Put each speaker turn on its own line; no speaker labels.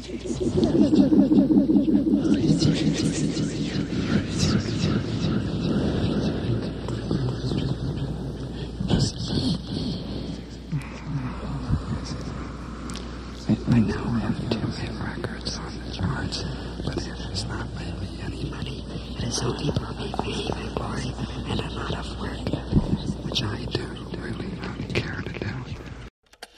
I now have 2 hit records on the charts, but it has not made me any money. It has only brought me fame and glory and a lot of work, which I do really not